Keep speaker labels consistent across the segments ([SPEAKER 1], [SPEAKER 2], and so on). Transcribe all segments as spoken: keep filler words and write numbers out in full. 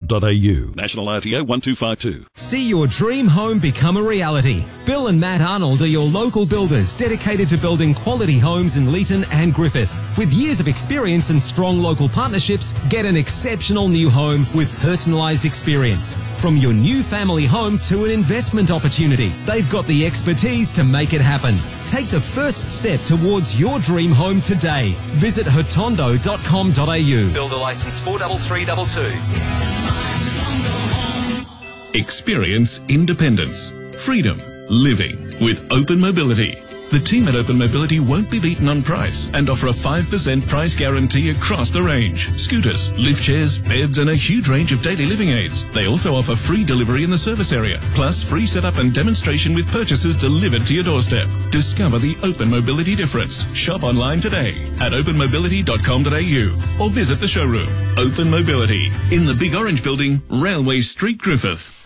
[SPEAKER 1] dot a u.
[SPEAKER 2] National R T O one two five two.
[SPEAKER 3] See your dream home become a reality. Bill and Matt Arnold are your local builders dedicated to building quality homes in Leeton and Griffith. With years of experience and strong local partnerships, get an exceptional new home with personalised experience. From your new family home to an investment opportunity, they've got the expertise to make it happen. Take the first step towards your dream home today. Visit hotondo dot com dot a u. Builder licence four three three two two.
[SPEAKER 4] Experience independence, freedom, living with Open Mobility. The team at Open Mobility won't be beaten on price and offer a five percent price guarantee across the range. Scooters, lift chairs, beds and a huge range of daily living aids. They also offer free delivery in the service area, plus free setup and demonstration with purchases delivered to your doorstep. Discover the Open Mobility difference. Shop online today at open mobility dot com dot a u or visit the showroom. Open Mobility in the Big Orange Building, Railway Street, Griffith.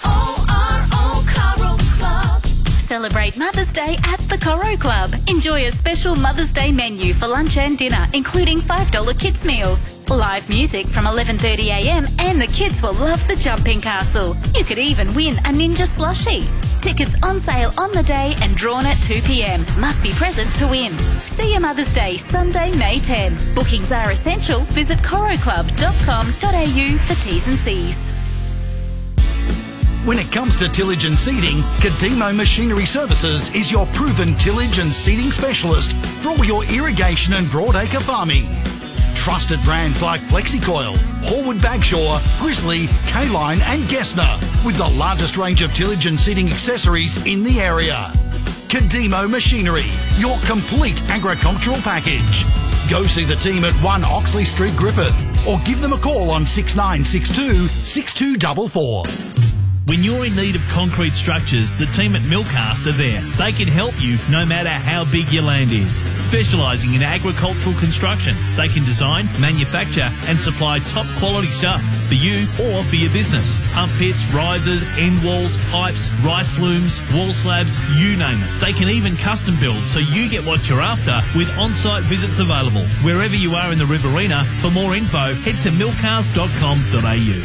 [SPEAKER 5] Celebrate Mother's Day at the Coro Club. Enjoy a special Mother's Day menu for lunch and dinner, including five dollar kids meals. Live music from eleven thirty a m and the kids will love the jumping castle. You could even win a ninja slushie. Tickets on sale on the day and drawn at two p m. Must be present to win. See you Mother's Day, Sunday, May tenth. Bookings are essential. Visit coro club dot com dot a u for T's and C's.
[SPEAKER 6] When it comes to tillage and seeding, Kadimo Machinery Services is your proven tillage and seeding specialist for all your irrigation and broadacre farming. Trusted brands like Flexicoil, Horwood Bagshaw, Grizzly, K-Line and Gessner, with the largest range of tillage and seeding accessories in the area. Kadimo Machinery, your complete agricultural package. Go see the team at one Oxley Street, Griffith, or give them a call on six nine six two, six two four four.
[SPEAKER 7] When you're in need of concrete structures, the team at Milcast are there. They can help you no matter how big your land is. Specialising in agricultural construction, they can design, manufacture and supply top quality stuff for you or for your business. Pump pits, risers, end walls, pipes, rice flumes, wall slabs, you name it. They can even custom build so you get what you're after with on-site visits available. Wherever you are in the Riverina, for more info, head to milcast dot com dot a u.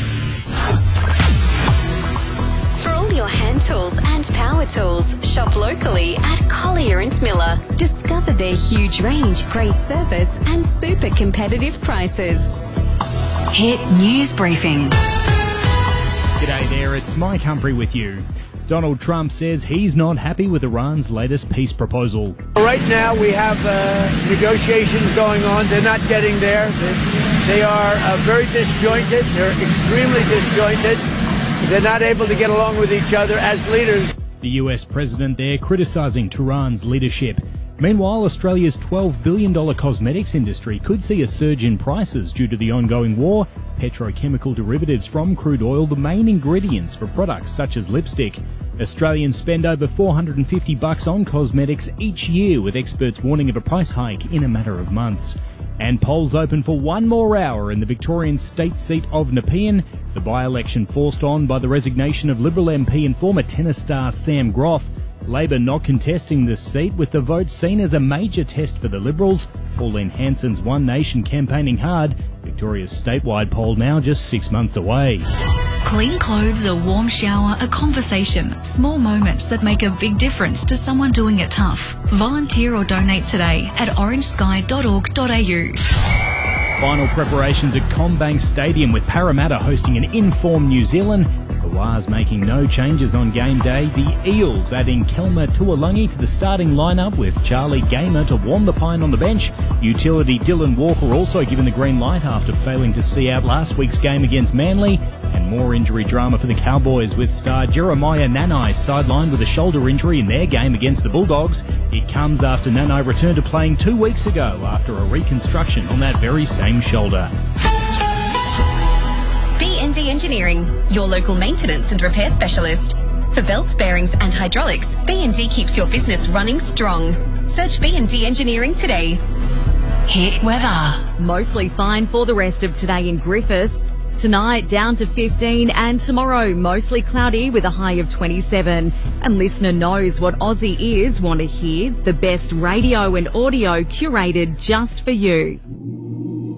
[SPEAKER 8] Your hand tools and power tools. Shop locally at Collier and Miller. Discover their huge range, great service and super competitive prices.
[SPEAKER 9] Hit News Briefing.
[SPEAKER 10] G'day there, it's Mike Humphrey with you. Donald Trump says he's not happy with Iran's latest peace proposal.
[SPEAKER 11] Right now we have uh, negotiations going on. They're not getting there. They, they are uh, very disjointed. They're extremely disjointed. They're not able to get along with each other as leaders.
[SPEAKER 10] The U S president there criticising Tehran's leadership. Meanwhile, Australia's twelve billion dollars cosmetics industry could see a surge in prices due to the ongoing war. Petrochemical derivatives from crude oil, the main ingredients for products such as lipstick. Australians spend over four hundred fifty bucks on cosmetics each year, with experts warning of a price hike in a matter of months. And polls open for one more hour in the Victorian state seat of Nepean. The by-election forced on by the resignation of Liberal M P and former tennis star Sam Groff. Labor not contesting this seat, with the vote seen as a major test for the Liberals. Pauline Hanson's One Nation campaigning hard. Victoria's statewide poll now just six months away.
[SPEAKER 9] Clean clothes, a warm shower, a conversation. Small moments that make a big difference to someone doing it tough. Volunteer or donate today at orange sky dot org dot a u.
[SPEAKER 10] Final preparations at CommBank Stadium, with Parramatta hosting an in-form New Zealand. The Wars making no changes on game day. The Eels adding Kelma Tuolungi to the starting lineup, with Charlie Gamer to warm the pine on the bench. Utility Dylan Walker also given the green light after failing to see out last week's game against Manly. And more injury drama for the Cowboys, with star Jeremiah Nanai sidelined with a shoulder injury in their game against the Bulldogs. It comes after Nanai returned to playing two weeks ago after a reconstruction on that very same shoulder.
[SPEAKER 8] B and D Engineering, your local maintenance and repair specialist. For belts, bearings and hydraulics, B and D keeps your business running strong. Search B and D Engineering today.
[SPEAKER 9] Hit weather.
[SPEAKER 12] Mostly fine for the rest of today in Griffith. Tonight down to fifteen, and tomorrow mostly cloudy with a high of twenty-seven. And listener knows what Aussie ears want to hear, the best radio and audio curated just for you.